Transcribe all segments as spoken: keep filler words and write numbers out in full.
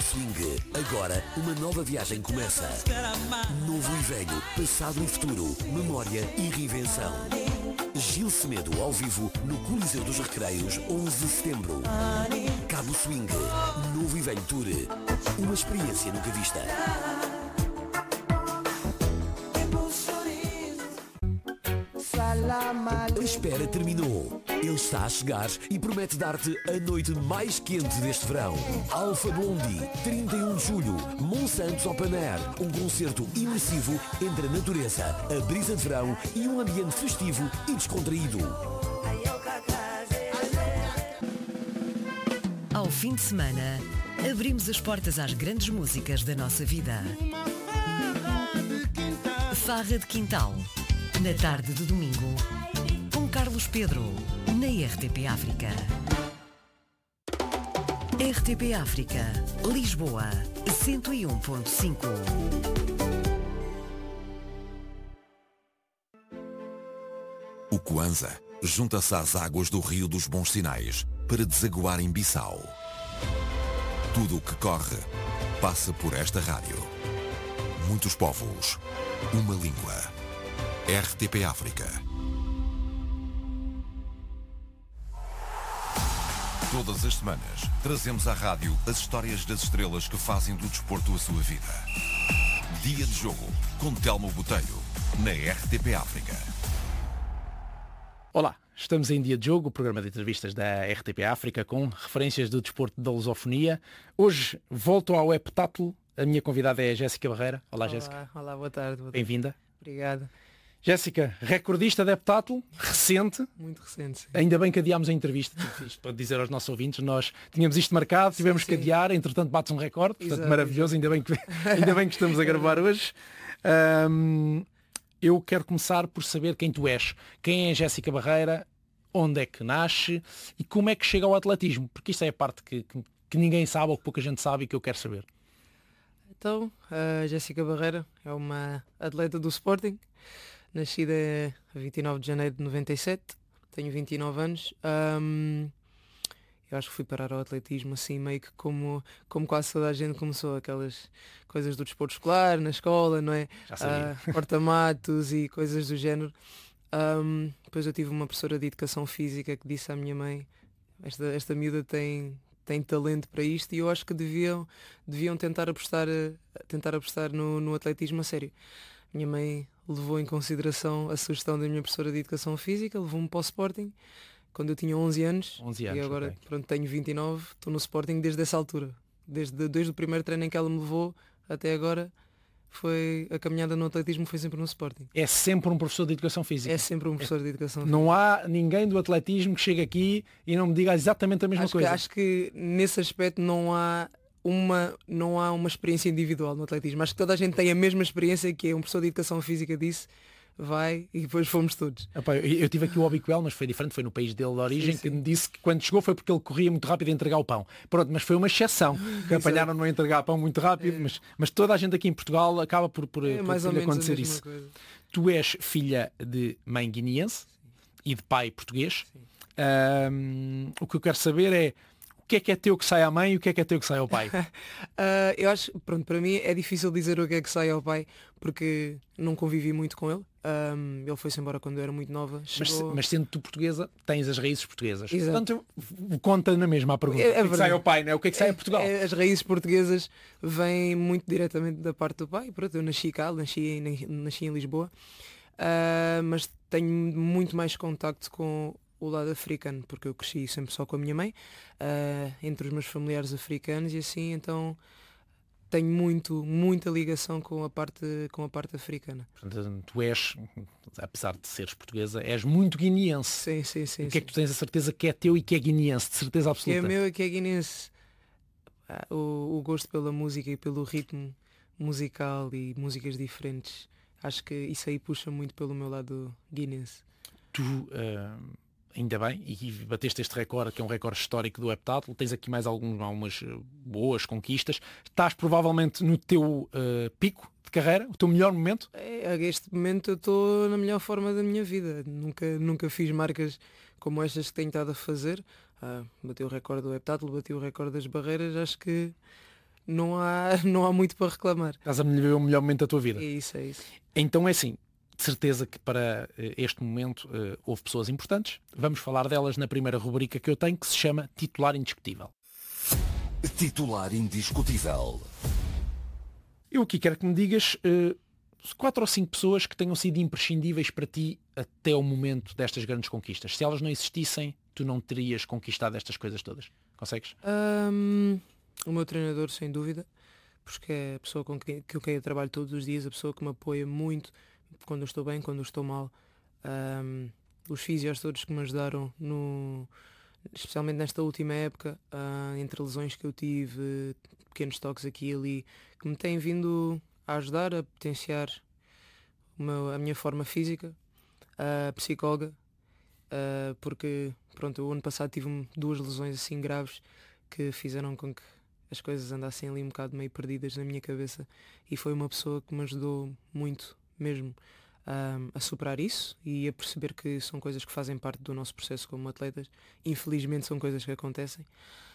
Swing. Agora, uma nova viagem começa. Novo e velho, passado e futuro, memória e reinvenção. Gil Semedo ao vivo no Coliseu dos Recreios, onze de setembro. Cabo Swing, Novo e Velho Tour. Uma experiência nunca vista. A espera terminou. Ele está a chegar e promete dar-te a noite mais quente deste verão. Alpha Blondy, trinta e um de julho, Monsanto Open Air. Um concerto imersivo entre a natureza, a brisa de verão e um ambiente festivo e descontraído. Ao fim de semana, abrimos as portas às grandes músicas da nossa vida. Farra de Quintal, na tarde de domingo, com Carlos Pedro, na R T P África. R T P África, Lisboa, cento e um ponto cinco. O Kwanza junta-se às águas do Rio dos Bons Sinais para desaguar em Bissau. Tudo o que corre passa por esta rádio. Muitos povos, uma língua. R T P África. Todas as semanas, trazemos à rádio as histórias das estrelas que fazem do desporto a sua vida. Dia de jogo, com Telmo Botelho, na R T P África. Olá, estamos em Dia de Jogo, o programa de entrevistas da R T P África com referências do desporto da lusofonia. Hoje volto ao heptátulo. A minha convidada é a Jéssica Barreira. Olá, Olá, Jéssica. Olá, boa tarde. tarde. Bem-vinda. Obrigado. Jéssica, recordista de heptátulo, recente. Muito recente. Sim. Ainda bem que adiámos a entrevista. Isto para dizer aos nossos ouvintes, nós tínhamos isto marcado, tivemos sim, que adiar, entretanto bate um recorde, portanto exato, maravilhoso, exato. Ainda, bem que, ainda bem que estamos a gravar hoje. Um, eu quero começar por saber quem tu és. Quem é a Jéssica Barreira, onde é que nasce e como é que chega ao atletismo, porque isto é a parte que, que, que ninguém sabe ou que pouca gente sabe e que eu quero saber. Então, a Jéssica Barreira é uma atleta do Sporting, nascida a vinte e nove de janeiro de noventa e sete, tenho vinte e nove anos. Um, eu acho que fui parar ao atletismo assim meio que como, como quase toda a gente começou, aquelas coisas do desporto escolar, na escola, não é? Já sabia. Uh, porta-matos e coisas do género. Um, depois eu tive uma professora de educação física que disse à minha mãe, esta, esta miúda tem... tem talento para isto e eu acho que deviam, deviam tentar apostar, tentar apostar no, no atletismo a sério. Minha mãe levou em consideração a sugestão da minha professora de Educação Física, levou-me para o Sporting quando eu tinha onze anos, onze anos e agora okay. pronto, tenho vinte e nove, estou no Sporting desde essa altura. Desde, desde o primeiro treino em que ela me levou até agora, foi, a caminhada no atletismo foi sempre no Sporting. É sempre um professor de Educação Física? É sempre um professor é. de Educação Não Física. há ninguém do atletismo que chegue aqui e não me diga exatamente a mesma acho coisa? Que, acho que nesse aspecto não há, uma, não há uma experiência individual no atletismo. Acho que toda a gente tem a mesma experiência que é um professor de Educação Física disse, vai, e depois fomos todos. Epá, eu, eu tive aqui o Obiquel, mas foi diferente, foi no país dele de origem, sim, sim. que me disse que quando chegou foi porque ele corria muito rápido a entregar o pão. Pronto, mas foi uma exceção, que apanharam-no a entregar pão muito rápido, é. mas, mas toda a gente aqui em Portugal acaba por, por, é, por, mais por ou lhe menos acontecer isso. Coisa. Tu és filha de mãe guineense e de pai português. Um, o que eu quero saber é o que é que é teu que sai à mãe e o que é que é teu que sai ao pai? uh, eu acho, pronto, para mim é difícil dizer o que é que sai ao pai porque não convivi muito com ele. Um, ele foi-se embora quando eu era muito nova. Chegou... Mas, mas sendo tu portuguesa, tens as raízes portuguesas. Exato. Portanto, conta na mesma a pergunta. É, é o que é que sai ao pai, não é? O que é que sai é, a Portugal? É, as raízes portuguesas vêm muito diretamente da parte do pai. Pronto, eu nasci cá, nasci em, nasci em Lisboa, uh, mas tenho muito mais contacto com o lado africano, porque eu cresci sempre só com a minha mãe, uh, entre os meus familiares africanos e assim, então tenho muito, muita ligação com a parte, com a parte africana. Portanto, tu és, apesar de seres portuguesa, és muito guineense. Sim, sim, sim. O que é sim. que tu tens a certeza que é teu e que é guineense, de certeza absoluta? Que é meu e que é guineense. Ah, o, o gosto pela música e pelo ritmo musical e músicas diferentes. Acho que isso aí puxa muito pelo meu lado guineense. Tu... Uh... Ainda bem, e bateste este recorde, que é um recorde histórico do heptátulo. Tens aqui mais alguns, algumas boas conquistas. Estás provavelmente no teu uh, pico de carreira, o teu melhor momento? É, a este momento eu estou na melhor forma da minha vida. Nunca, nunca fiz marcas como estas que tenho estado a fazer. Ah, bati o recorde do heptátulo, bati o recorde das barreiras. Acho que não há, não há muito para reclamar. Estás a viver o melhor momento da tua vida. É isso, é isso. Então é assim, de certeza que para este momento uh, houve pessoas importantes. Vamos falar delas na primeira rubrica que eu tenho, que se chama Titular Indiscutível. Titular Indiscutível. Eu aqui quero que me digas uh, quatro ou cinco pessoas que tenham sido imprescindíveis para ti até ao momento destas grandes conquistas. Se elas não existissem, tu não terias conquistado estas coisas todas. Consegues? Um, o meu treinador, sem dúvida, porque é a pessoa com quem, com quem eu trabalho todos os dias, a pessoa que me apoia muito quando eu estou bem, quando eu estou mal. Um, os físios todos que me ajudaram, no, especialmente nesta última época, uh, entre lesões que eu tive, pequenos toques aqui e ali, que me têm vindo a ajudar a potenciar o meu, a minha forma física, a psicóloga, uh, porque pronto, o ano passado tive duas lesões assim graves que fizeram com que as coisas andassem ali um bocado meio perdidas na minha cabeça, e foi uma pessoa que me ajudou muito mesmo um, a superar isso e a perceber que são coisas que fazem parte do nosso processo como atletas. Infelizmente são coisas que acontecem.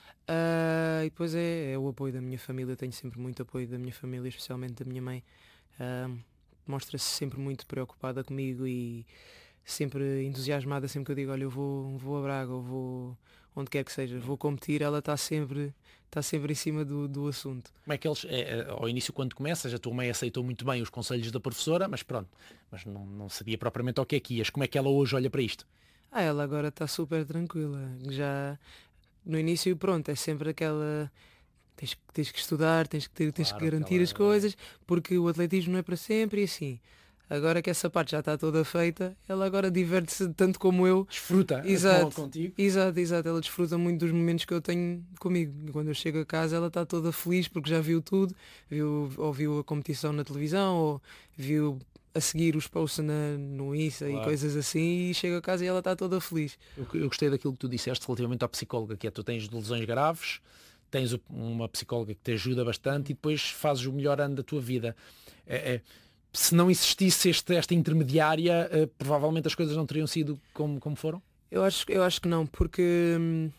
Uh, e depois é, é o apoio da minha família. Eu tenho sempre muito apoio da minha família, especialmente da minha mãe. Uh, mostra-se sempre muito preocupada comigo e sempre entusiasmada sempre que eu digo, olha, eu vou, vou a Braga, ou vou onde quer que seja, vou competir, ela está sempre, está sempre em cima do, do assunto. Como é que eles, é, ao início quando começas, a tua mãe aceitou muito bem os conselhos da professora, mas pronto, mas não, não sabia propriamente ao que é que ias. Como é que ela hoje olha para isto? Ah, ela agora está super tranquila. Já no início, pronto, é sempre aquela... Tens, tens que estudar, tens que, ter, tens Claro, que garantir aquela... as coisas, porque o atletismo não é para sempre e assim. Agora que essa parte já está toda feita, ela agora diverte-se tanto como eu. Desfruta exato, contigo. Exato, exato. Ela desfruta muito dos momentos que eu tenho comigo. E quando eu chego a casa ela está toda feliz porque já viu tudo. Viu, ou viu a competição na televisão, ou viu a seguir os posts na, no Insta, claro, e coisas assim, e chega a casa e ela está toda feliz. Eu, eu gostei daquilo que tu disseste relativamente à psicóloga, que é tu tens lesões graves, tens uma psicóloga que te ajuda bastante e depois fazes o melhor ano da tua vida. É, é, se não existisse este, esta intermediária, uh, provavelmente as coisas não teriam sido como, como foram? Eu acho, eu acho que não, porque hum,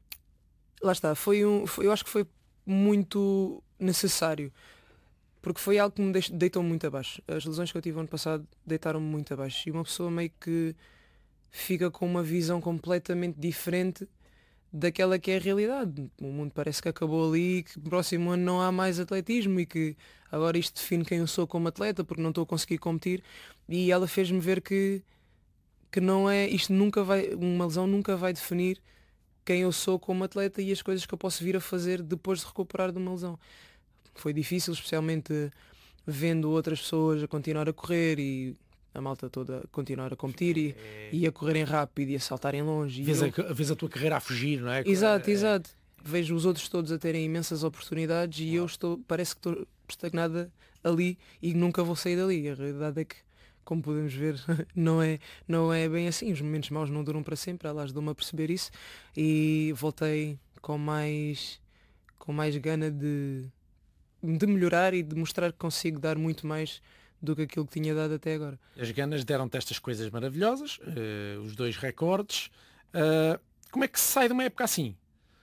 lá está, foi um, foi, eu acho que foi muito necessário, porque foi algo que me deitou muito abaixo. As lesões que eu tive ano passado deitaram-me muito abaixo, e uma pessoa meio que fica com uma visão completamente diferente daquela que é a realidade. O mundo parece que acabou ali, que no próximo ano não há mais atletismo e que agora isto define quem eu sou como atleta porque não estou a conseguir competir. E ela fez-me ver que, que não é, isto nunca vai, uma lesão nunca vai definir quem eu sou como atleta e as coisas que eu posso vir a fazer depois de recuperar de uma lesão. Foi difícil, especialmente vendo outras pessoas a continuar a correr e a malta toda a continuar a competir e, é... e a correrem rápido e a saltarem longe. Vês, eu... a, vês a tua carreira a fugir, não é? Exato, é... exato. Vejo os outros todos a terem imensas oportunidades e eu estou, parece que estou estagnada ali e nunca vou sair dali. A realidade é que, como podemos ver, não é, não é bem assim. Os momentos maus não duram para sempre, ela ajudou-me a perceber isso e voltei com mais, com mais gana de, de melhorar e de mostrar que consigo dar muito mais do que aquilo que tinha dado até agora. As ganas deram-te estas coisas maravilhosas, uh, os dois recordes. Uh, como é que se sai de uma época assim?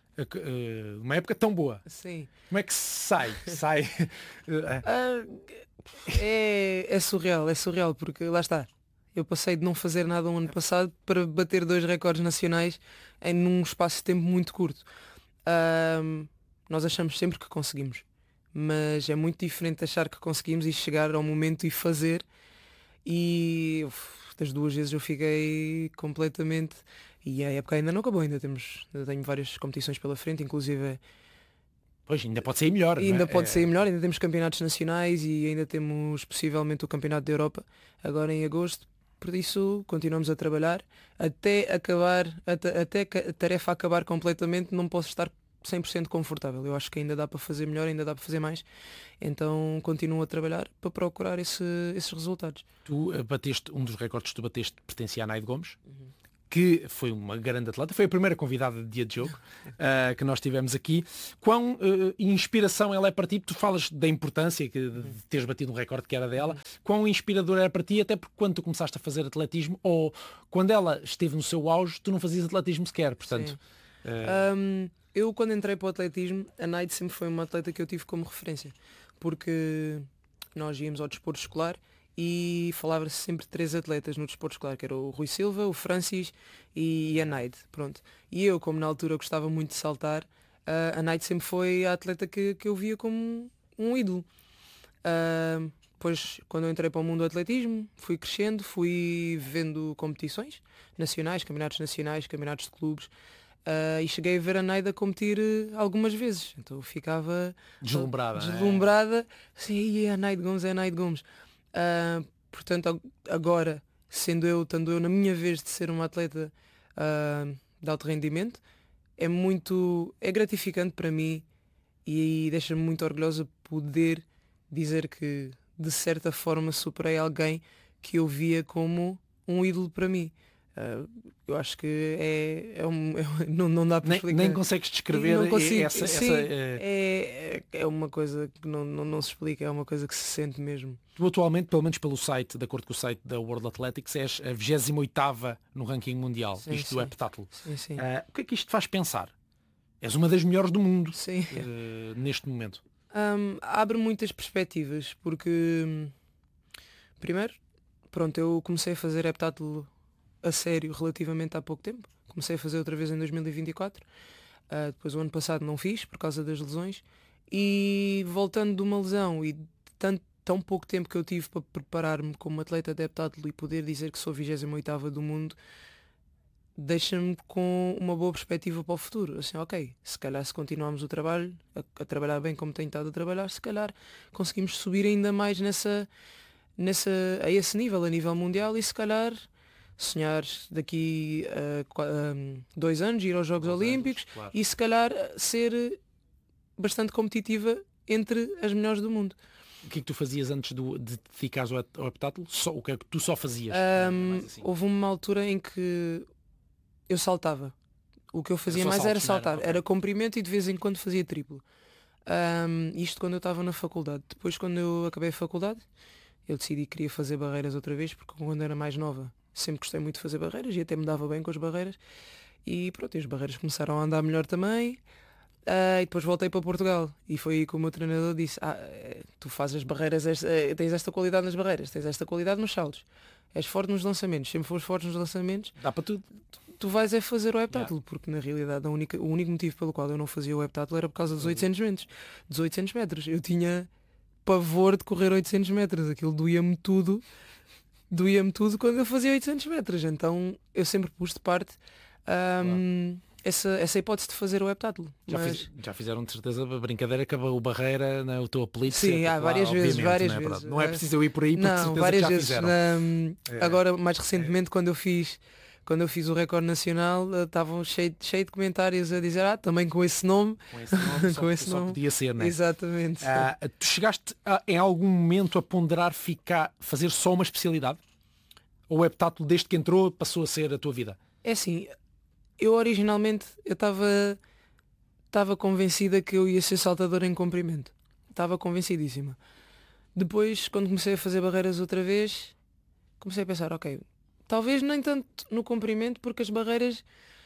Uh, uma época tão boa? Sim. Como é que se sai? sai? uh, é, é surreal, é surreal, porque lá está. Eu passei de não fazer nada o ano passado para bater dois recordes nacionais em num espaço de tempo muito curto. Uh, nós achamos sempre que conseguimos. Mas é muito diferente achar que conseguimos e chegar ao momento e fazer. E uf, das duas vezes eu fiquei completamente... E a época ainda não acabou, ainda temos ainda tenho várias competições pela frente, inclusive... Pois, ainda pode sair melhor. Ainda não é? pode é... sair melhor, ainda temos campeonatos nacionais e ainda temos possivelmente o campeonato da Europa, agora em agosto. Por isso continuamos a trabalhar até acabar, até, até a tarefa acabar completamente. Não posso estar cem por cento confortável. Eu acho que ainda dá para fazer melhor, ainda dá para fazer mais. Então continuo a trabalhar para procurar esse, esses resultados. Tu bateste, um dos recordes que tu bateste pertencia a Naide Gomes, uhum, que foi uma grande atleta, foi a primeira convidada de dia de jogo uh, que nós tivemos aqui. Quão uh, inspiração ela é para ti? Tu falas da importância que, de teres batido um recorde que era dela. Quão inspiradora era para ti, até porque quando tu começaste a fazer atletismo, ou quando ela esteve no seu auge, tu não fazias atletismo sequer, portanto... Uh... Um... eu quando entrei para o atletismo, a Naide sempre foi uma atleta que eu tive como referência, porque nós íamos ao desporto escolar e falava-se sempre de três atletas no desporto escolar, que era o Rui Silva, o Francis e a Naide, pronto. E eu, como na altura gostava muito de saltar, uh, a Naide sempre foi a atleta que, que eu via como um ídolo. Uh, depois, quando eu entrei para o mundo do atletismo, fui crescendo, fui vendo competições nacionais, campeonatos nacionais, campeonatos de clubes, uh, e cheguei a ver a Naide a competir uh, algumas vezes. Então eu ficava deslumbrada, uh, deslumbrada, é? Assim, a Naide Gomes é a Naide Gomes. Uh, portanto, agora, sendo eu, estando eu na minha vez de ser uma atleta uh, de alto rendimento, é muito, é gratificante para mim e, e deixa-me muito orgulhosa poder dizer que de certa forma superei alguém que eu via como um ídolo para mim. Uh, eu acho que é, é, um, é não, não dá para nem, explicar. nem consegues descrever não consigo, essa, sim, essa é... É, é uma coisa que não, não, não se explica, é uma coisa que se sente mesmo. Tu atualmente, pelo menos pelo site, de acordo com o site da World Athletics, és a vigésima oitava no ranking mundial, sim, isto sim. do heptátulo. Sim, sim. Uh, o que é que isto te faz pensar? És uma das melhores do mundo sim. Uh, neste momento. Um, abre muitas perspectivas, porque primeiro, pronto, eu comecei a fazer heptátulo a sério relativamente há pouco tempo. Comecei a fazer outra vez em dois mil e vinte e quatro. Uh, depois o ano passado não fiz por causa das lesões. E voltando de uma lesão e de tanto, tão pouco tempo que eu tive para preparar-me como atleta de heptátulo e poder dizer que sou a vigésima oitava do mundo, deixa-me com uma boa perspectiva para o futuro. Assim, ok, se calhar se continuarmos o trabalho, a, a trabalhar bem como tenho estado a trabalhar, se calhar conseguimos subir ainda mais nessa, nessa, a esse nível, a nível mundial, e se calhar sonhar daqui a, a dois anos, ir aos Jogos dois Olímpicos anos, claro. E se calhar ser bastante competitiva entre as melhores do mundo. O que é que tu fazias antes do, de te dedicares ao, ao heptátulo? Só, o que é que tu só fazias? Um, assim. Houve uma altura em que eu saltava. O que eu fazia mais saltos, era saltar. Era, era comprimento e de vez em quando fazia triplo. Um, isto quando eu estava na faculdade. Depois, quando eu acabei a faculdade, eu decidi que queria fazer barreiras outra vez, porque quando era mais nova sempre gostei muito de fazer barreiras e até me dava bem com as barreiras. E pronto, e as barreiras começaram a andar melhor também. Uh, e depois voltei para Portugal e foi aí que o meu treinador disse: ah, tu fazes as barreiras, esta, tens esta qualidade nas barreiras, tens esta qualidade nos saltos, és forte nos lançamentos, sempre fores forte nos lançamentos, dá para tudo. Tu, tu vais é fazer o heptátulo, yeah. Porque na realidade a única, o único motivo pelo qual eu não fazia o heptátulo era por causa dos oitocentos metros. Dos oitocentos metros. Eu tinha pavor de correr oitocentos metros, aquilo doía-me tudo, doía-me tudo quando eu fazia oitocentos metros. Então eu sempre pus de parte. Um, claro. Essa, essa hipótese de fazer o heptátulo. Já, mas... fiz, já fizeram de certeza a brincadeira que o Barreira, né, o teu apelido. Sim, há várias vezes, várias não é, vezes. Não é preciso eu ir por aí porque não, de certeza várias já vezes. fizeram. Um, é. Agora, mais recentemente, é. quando eu fiz quando eu fiz o recorde nacional, estavam cheio, cheio de comentários a dizer, ah, também com esse nome. Com esse nome, só, com esse só nome. podia ser, né? Exatamente. Ah, tu chegaste a, em algum momento a ponderar ficar, fazer só uma especialidade? Ou o heptátulo, desde que entrou, passou a ser a tua vida? É assim, eu originalmente eu estava estava convencida que eu ia ser saltadora em comprimento. Estava convencidíssima. Depois, quando comecei a fazer barreiras outra vez, comecei a pensar, ok, talvez nem tanto no comprimento, porque as barreiras,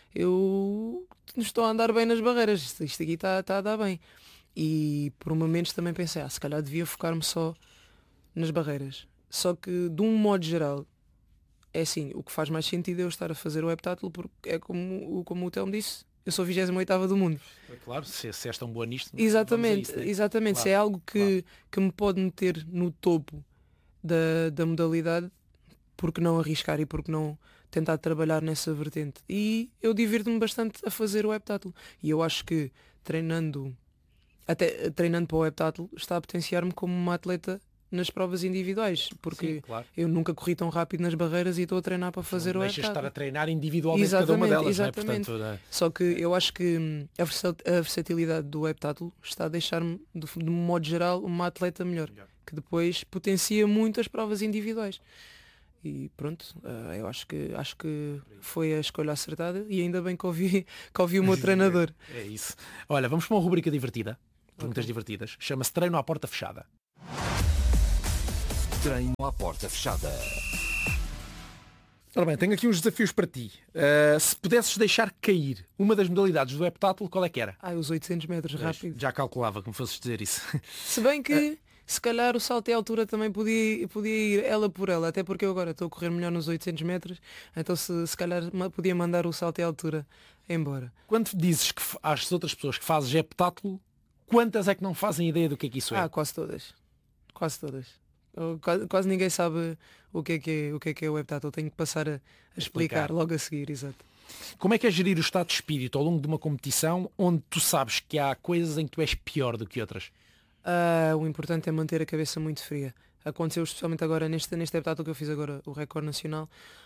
eu não estou a andar bem nas barreiras. Isto, isto aqui está tá a dar bem. E por momentos também pensei, ah, se calhar devia focar-me só nas barreiras. Só que, de um modo geral, é assim, o que faz mais sentido é eu estar a fazer o heptátulo, porque é como, como o Telmo disse, eu sou a vigésima oitava do mundo. Claro, se, se és tão boa nisto... Exatamente, isso, né? exatamente. Claro, se é algo que, claro. que me pode meter no topo da, da modalidade, porque não arriscar e porque não tentar trabalhar nessa vertente. E eu divirto-me bastante a fazer o heptátulo. E eu acho que treinando, até treinando para o heptátulo, está a potenciar-me como uma atleta nas provas individuais, porque Sim, claro. eu nunca corri tão rápido nas barreiras e estou a treinar para fazer não o deixas heptátulo. Estar a treinar individualmente exatamente, cada uma delas, exatamente. Não é? Portanto, Só que eu acho que a versatilidade do heptátulo está a deixar-me, de, de um modo geral, uma atleta melhor, que depois potencia muito as provas individuais. E pronto, uh, eu acho que, acho que foi a escolha acertada e ainda bem que ouvi, que ouvi o meu treinador. É, é isso. Olha, vamos para uma rubrica divertida, perguntas okay. divertidas. Chama-se Treino à Porta Fechada. Treino à Porta Fechada. Ora bem, tenho aqui uns desafios para ti. Uh, se pudesses deixar cair uma das modalidades do heptátulo, qual é que era? Ah, os oitocentos metros rápido. Já calculava que me fosses dizer isso. Se bem que, se calhar, o salto e a altura também podia, podia ir ela por ela, até porque eu agora estou a correr melhor nos oitocentos metros, então se, se calhar podia mandar o salto e a altura embora. Quando dizes que às outras pessoas que fazes heptátulo, quantas é que não fazem ideia do que é que isso é? Ah, quase todas. Quase todas. Quase, quase ninguém sabe o que é que é o, que é, que é o heptátulo. Eu tenho que passar a, a explicar, explicar logo a seguir, exato. Como é que é gerir o estado de espírito ao longo de uma competição onde tu sabes que há coisas em que tu és pior do que outras? Uh, o importante é manter a cabeça muito fria. Aconteceu especialmente agora neste, neste heptátulo que eu fiz agora, o recorde nacional.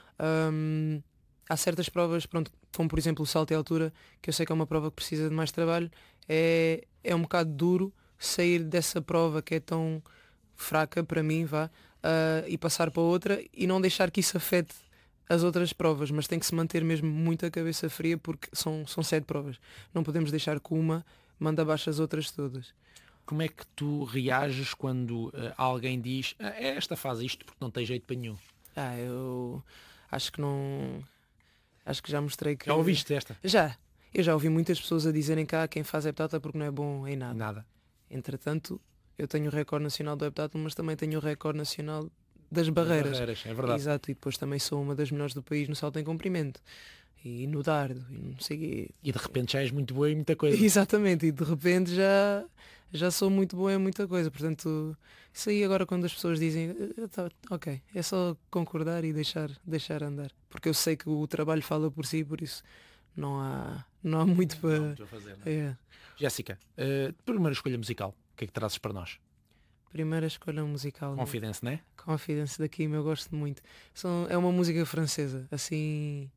Um, há certas provas, pronto, como por exemplo o salto e a altura, que eu sei que é uma prova que precisa de mais trabalho. É, é um bocado duro sair dessa prova que é tão fraca para mim, vá, uh, e passar para outra e não deixar que isso afete as outras provas, mas tem que se manter mesmo muito a cabeça fria porque são, são sete provas. Não podemos deixar que uma manda abaixo as outras todas. Como é que tu reages quando uh, alguém diz ah, esta faz isto porque não tem jeito para nenhum? Ah, eu acho que não... Acho que já mostrei que... Já ouviste esta? Já. Eu já ouvi muitas pessoas a dizerem cá ah, quem faz heptátulo porque não é bom em nada. Nada. Entretanto, eu tenho o recorde nacional do heptátulo, mas também tenho o recorde nacional das barreiras. Das barreiras, é verdade. Exato, e depois também sou uma das melhores do país no salto em comprimento. E no dardo, e não sei quê. E de repente já és muito boa em muita coisa. Exatamente, e de repente já, já sou muito boa em muita coisa. Portanto, isso aí agora quando as pessoas dizem, tá, ok, é só concordar e deixar, deixar andar. Porque eu sei que o trabalho fala por si, por isso não há, não há muito para... Não, a fazer, não é? É. Jéssica, uh, primeira escolha musical, o que é que trazes para nós? Primeira escolha musical. Confidence, não é? Confidence da Kim, eu gosto muito. São, é uma música francesa, assim,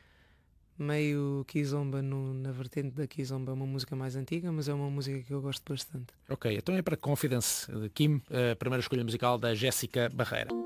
meio kizomba, no, na vertente da kizomba. É uma música mais antiga, mas é uma música que eu gosto bastante. Ok, então é para Confidence de Kim, a primeira escolha musical da Jéssica Barreira.